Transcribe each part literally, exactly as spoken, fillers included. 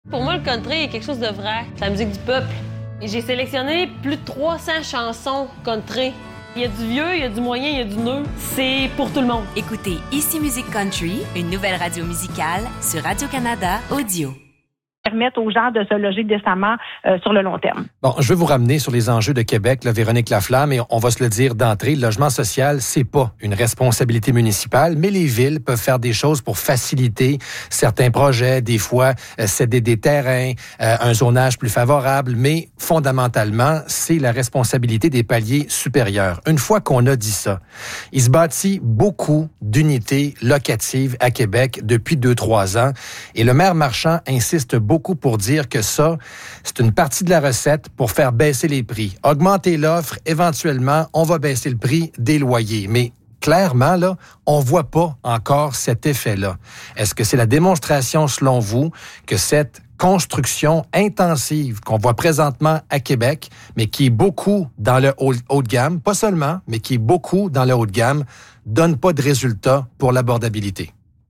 Pour moi, le country est quelque chose de vrai. C'est la musique du peuple. Et j'ai sélectionné plus de trois cents chansons country. Il y a du vieux, il y a du moyen, il y a du neuf. C'est pour tout le monde. Écoutez Ici Musique Country, une nouvelle radio musicale sur Radio-Canada Audio. Permettre aux gens de se loger décemment euh, sur le long terme. Bon, je veux vous ramener sur les enjeux de Québec, là, Véronique Laflamme, et on va se le dire d'entrée, le logement social, c'est pas une responsabilité municipale, mais les villes peuvent faire des choses pour faciliter certains projets, des fois euh, céder des terrains, euh, un zonage plus favorable, mais fondamentalement, c'est la responsabilité des paliers supérieurs. Une fois qu'on a dit ça, il se bâtit beaucoup d'unités locatives à Québec depuis deux, trois ans, et le maire Marchand insiste beaucoup beaucoup pour dire que ça, c'est une partie de la recette pour faire baisser les prix. Augmenter l'offre, éventuellement, on va baisser le prix des loyers. Mais clairement, là, on voit pas encore cet effet-là. Est-ce que c'est la démonstration, selon vous, que cette construction intensive qu'on voit présentement à Québec, mais qui est beaucoup dans le haut, haut de gamme, pas seulement, mais qui est beaucoup dans le haut de gamme, donne pas de résultat pour l'abordabilité?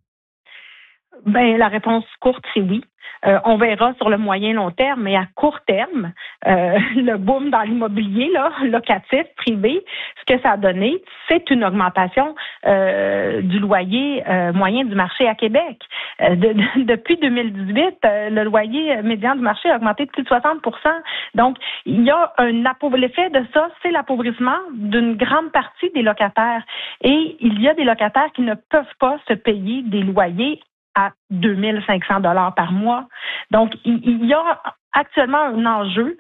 Ben, la réponse courte, c'est oui. Euh, on verra sur le moyen long terme, mais à court terme, euh, le boom dans l'immobilier là, locatif, privé, ce que ça a donné, c'est une augmentation euh, du loyer euh, moyen du marché à Québec. Euh, de, de, depuis deux mille dix-huit, euh, le loyer médian du marché a augmenté de plus de soixante pour cent. Donc, il y a un appauvrissement. L'effet de ça, c'est l'appauvrissement d'une grande partie des locataires. Et il y a des locataires qui ne peuvent pas se payer des loyers à deux mille cinq cents dollars par mois. Donc, il y a actuellement un enjeu.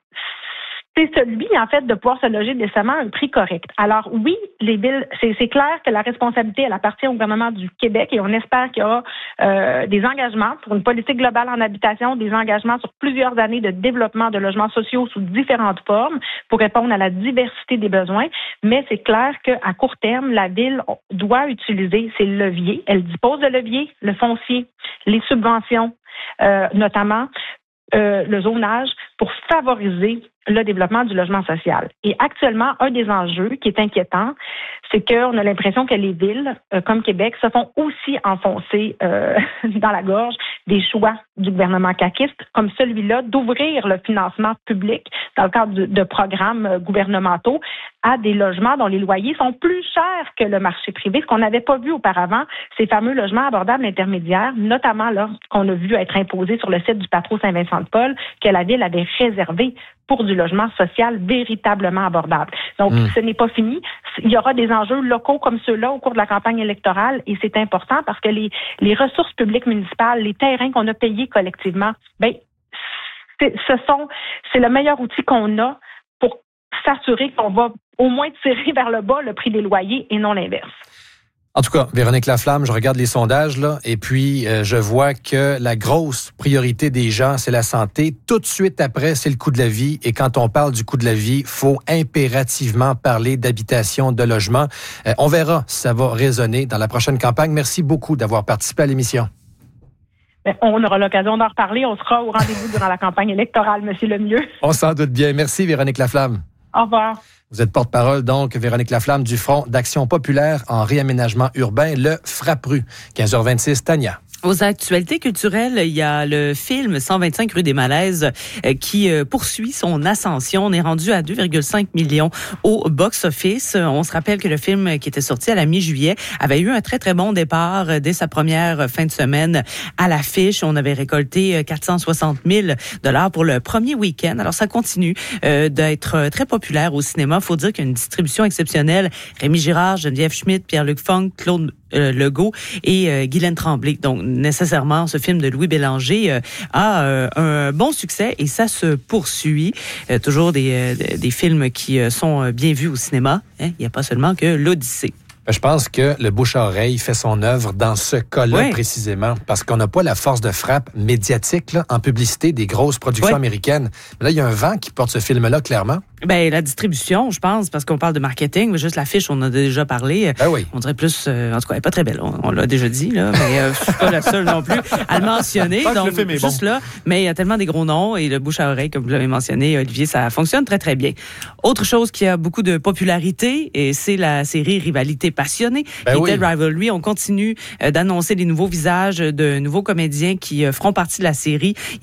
C'est celui, en fait, de pouvoir se loger décemment à un prix correct. Alors, oui, les villes, c'est, c'est clair que la responsabilité, elle appartient au gouvernement du Québec et on espère qu'il y aura euh, des engagements pour une politique globale en habitation, des engagements sur plusieurs années de développement de logements sociaux sous différentes formes pour répondre à la diversité des besoins. Mais c'est clair qu'à court terme, la ville doit utiliser ses leviers. Elle dispose de leviers, le foncier, les subventions, euh, notamment euh, le zonage, pour favoriser le développement du logement social. Et actuellement, un des enjeux qui est inquiétant, c'est qu'on a l'impression que les villes, euh, comme Québec, se font aussi enfoncer euh, dans la gorge des choix du gouvernement caquiste, comme celui-là, d'ouvrir le financement public dans le cadre de, de programmes gouvernementaux à des logements dont les loyers sont plus chers que le marché privé. Ce qu'on n'avait pas vu auparavant, ces fameux logements abordables intermédiaires, notamment là, qu'on a vu être imposés sur le site du Patro Saint-Vincent-de-Paul, que la ville avait réservé pour du logement social véritablement abordable. Donc, mmh. ce n'est pas fini. Il y aura des enjeux locaux comme ceux-là au cours de la campagne électorale et c'est important parce que les, les ressources publiques municipales, les terrains qu'on a payés collectivement, ben, c'est, ce sont, c'est le meilleur outil qu'on a pour s'assurer qu'on va au moins tirer vers le bas le prix des loyers et non l'inverse. En tout cas, Véronique Laflamme, je regarde les sondages là, et puis euh, je vois que la grosse priorité des gens, c'est la santé. Tout de suite après, c'est le coût de la vie. Et quand on parle du coût de la vie, faut impérativement parler d'habitation, de logement. Euh, on verra si ça va résonner dans la prochaine campagne. Merci beaucoup d'avoir participé à l'émission. On aura l'occasion d'en reparler. On sera au rendez-vous durant la campagne électorale, Monsieur Lemieux. On s'en doute bien. Merci, Véronique Laflamme. Au revoir. Vous êtes porte-parole, donc, Véronique Laflamme, du Front d'action populaire en réaménagement urbain, le FRAPRU. quinze heures vingt-six, Tania. Aux actualités culturelles, il y a le film cent vingt-cinq rue des Malaises euh, qui euh, poursuit son ascension. On est rendu à deux virgule cinq millions au box-office. On se rappelle que le film qui était sorti à la mi-juillet avait eu un très, très bon départ euh, dès sa première fin de semaine à l'affiche. On avait récolté quatre cent soixante mille dollars pour le premier week-end. Alors, ça continue euh, d'être très populaire au cinéma. Il faut dire qu'il y a une distribution exceptionnelle. Rémi Girard, Geneviève Schmidt, Pierre-Luc Funk, Claude euh, Legault et euh, Guylaine Tremblay. Donc, nécessairement, ce film de Louis Bélanger euh, a euh, un bon succès et ça se poursuit. Euh, toujours des, euh, des films qui euh, sont bien vus au cinéma. Hein? Il n'y a pas seulement que l'Odyssée. Je pense que le bouche-à-oreille fait son œuvre dans ce cas-là oui. précisément, parce qu'on n'a pas la force de frappe médiatique là, en publicité des grosses productions oui. américaines. Mais là, il y a un vent qui porte ce film-là, clairement. Ben la distribution, je pense, parce qu'on parle de marketing, mais juste l'affiche, on en a déjà parlé. Ben oui. On dirait plus, euh, en tout cas, elle n'est pas très belle. On, on l'a déjà dit, là, mais euh, je suis pas la seule non plus à le mentionner. Donc, le film est juste bon. Là, mais il y a tellement des gros noms et le bouche à oreille, comme vous l'avez mentionné, Olivier, ça fonctionne très très bien. Autre chose qui a beaucoup de popularité, et c'est la série Rivalité passionnée. Ben oui. Dead Rivalry, on continue euh, d'annoncer des nouveaux visages de nouveaux comédiens qui euh, feront partie de la série. Il